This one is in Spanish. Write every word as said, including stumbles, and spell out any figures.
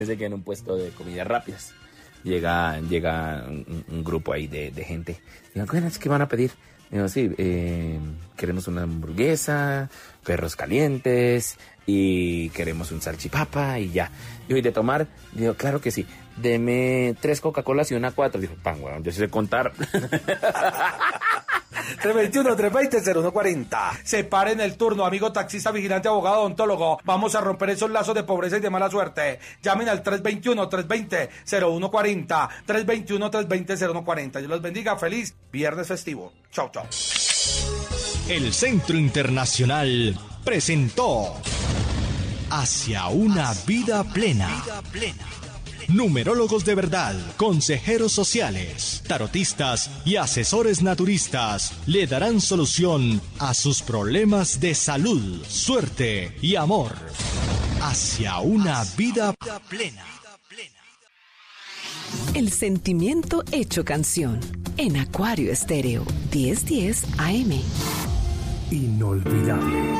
Desde que en un puesto de comidas rápidas llega, llega un, un grupo ahí de, de gente. Digo, ¿qué van a pedir? Digo, sí, eh, queremos una hamburguesa, perros calientes y queremos un salchipapa y ya. Digo, ¿y de tomar? Digo, claro que sí. Deme tres Coca-Colas y una cuatro. Digo, pan, weón, yo sé contar. tres veintiuno, tres veinte, cero uno cuarenta. Separen el turno, amigo taxista, vigilante, abogado, odontólogo. Vamos a romper esos lazos de pobreza y de mala suerte. Llamen al tres veintiuno, tres veinte, cero uno cuarenta. tres veintiuno, tres veinte, cero uno cuarenta. Dios los bendiga. Feliz viernes festivo. Chau, chau. El Centro Internacional presentó Hacia una vida plena. Vida plena. Numerólogos de verdad, consejeros sociales, tarotistas y asesores naturistas le darán solución a sus problemas de salud, suerte y amor. Hacia una vida plena. El sentimiento hecho canción. En Acuario Estéreo, diez diez A M. Inolvidable.